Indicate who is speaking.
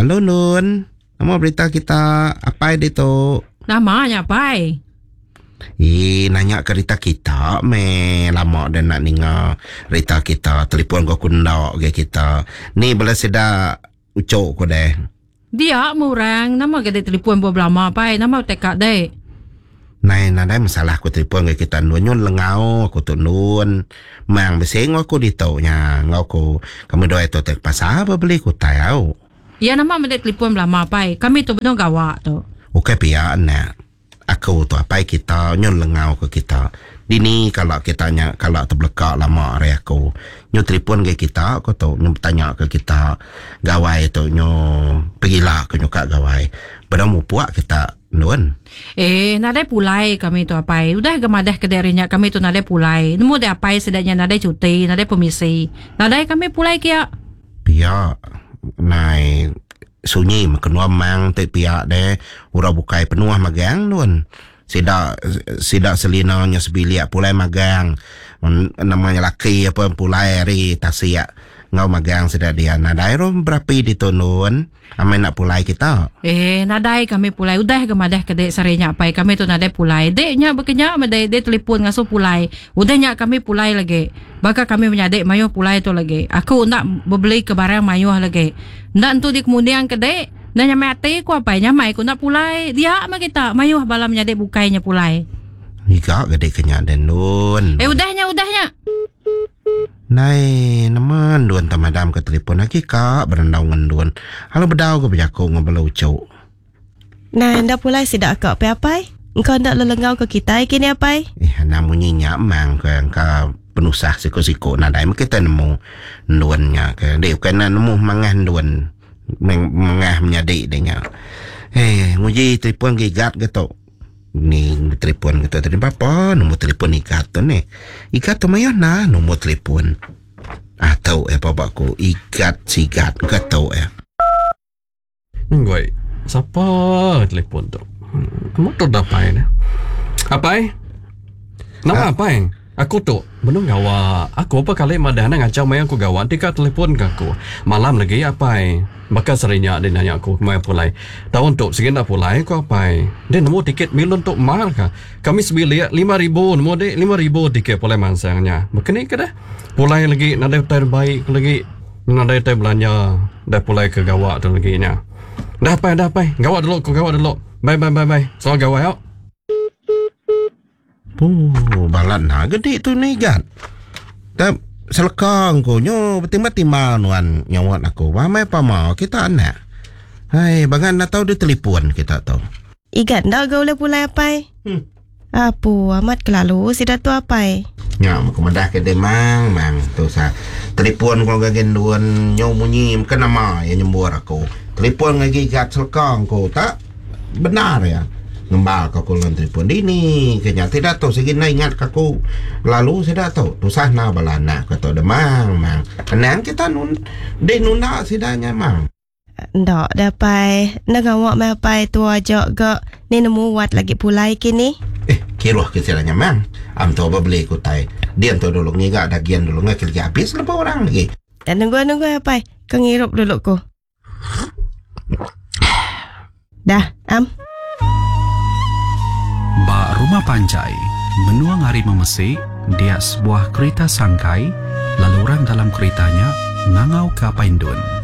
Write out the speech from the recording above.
Speaker 1: Halo Nun. Nama berita kita apa itu?
Speaker 2: Namanya apa?
Speaker 1: Nanya ke berita kita lama dah nak dengar berita kita. Telefon kau kundak ke kita. Ni belah sedak ucok kau deh.
Speaker 2: Dia murang. Nama gede telefon buat lama apa? Nama tekak deh.
Speaker 1: Nai masalah aku telefon ke kita Nun lengau aku tu Nun mang beseng aku ditaunya ngau aku kami doa itu tek pasal apa beli aku tahu
Speaker 2: ya nama mende telefon lama apa kami tu benar gawak tu
Speaker 1: oke pia nak aku tu apa kita nyon lengau ke kita dini kalau kitanya kalau terbelakang lama hari aku nyon telefon ke kita aku tu nyon tanya ke kita gawai tu nyon pergilah ke nyuka gawai beramu puak kita Nun.
Speaker 2: Nadai pulai kami tu apa? Udah gemadah ke daerahnya kami tu nadai pulai. Nemu de apa sedanya nadai cuti, nadai permisi. Nadai kami pulai kia.
Speaker 1: Pia, nai sunyi makan mang te pia de ura bukai penuh magang Nun. Sida selinanya sebilik pulai magang. Namanya laki apa pulai hari tasia. Ngau magang sida dia nadai rom berapi di tu Nun. Amai nak pulai kita.
Speaker 2: Nadai kami pulai. Udah gemadah ke dek sarinya apa kami tu nadai pulai. Deknya berkenyak madai dek telefon ngasuh pulai. Udahnya kami pulai lagi. Baka kami menyadek mayuh pulai tu lagi. Aku nak beli ke barang mayuh lagi. Nak tu di kemudian ke dek. Dan nyamai hati ku apa nyamai ku nak pulai. Dia sama kita mayuh balam menyadek bukainya pulai.
Speaker 1: Ika gede kenyak dan Nun.
Speaker 2: Udahnya.
Speaker 1: Nai, naman Duan tamadam ke telefon lagi kak berendau ngan Duan. Halo bedau ke berjaku ngobrol ucuk.
Speaker 3: Nah, anda pulai sidak akak apa? Engkau nak lelengau ke kita kini apa?
Speaker 1: Namunnya nyamang ke engkau penusah siko-siko nadai kita nemu Duannya ke. Dia kena nemu mangah Duan. Mangah menyadik dia. Nguji telefon gigat gitu. Ni telefon kita tadi apa nombor telefon ikat tu ni ikat tu mayah nah nombor telefon tahu bapak ku ikat sigat enggak tahu
Speaker 4: Ngoi siapa telefon tu kamu tu dah apa ni apa nama apa aku tu benar gawa aku apa kali madana ngacau mai aku gawa tika telefon ke aku malam lagi apa maka serinya dia nanya aku mai pulai tahun tu segini nak pulai aku apa dia nemu tiket milon tu mahal ka kami sebilik 5,000 nemu dek 5,000 tiket pulai mansangnya makanya ke dah pulai lagi nadai terbaik lagi nadai ter belanja dah pulai ke gawa tu lagi nya dah apa gawa dulu aku gawa dulu bye so gawa yuk.
Speaker 1: Balan na gede tu ni gat. Tak selekang ko nyo betimba-timba nuan nyawat aku. Wamai pa mau kita anak. Hai bangan na tahu dia telefon kita tahu.
Speaker 3: Igat ndak kau boleh pulai apa? Apa amat kelalu sidak tu apa?
Speaker 1: Nya aku madah ke demang mang tu sa. Telefon ko gagen duan nyo munyi kan nama yang nyembur aku. Telefon ngagi gat selekang ko tak benar ya. Ngembal aku lan telefon dini kenya tidak tahu segina ingat aku lalu saya tahu tusah na balana kata demang mang kenang kita nun de nuna sidanya mang
Speaker 3: ndak dapai nagawak mai apa tu aja ke ni nemu wat lagi pulai kini
Speaker 1: kiroh ke silanya mang am to beli ku tai dia to dulu ngiga dagian dulu ngakil habis lepas orang lagi
Speaker 3: dan nunggu apa kau ngirup dulu ku dah
Speaker 5: Ba Rumah Panjai menuang hari memesik dia sebuah kereta sangkai lalu orang dalam keretanya ngangau ke Paindun.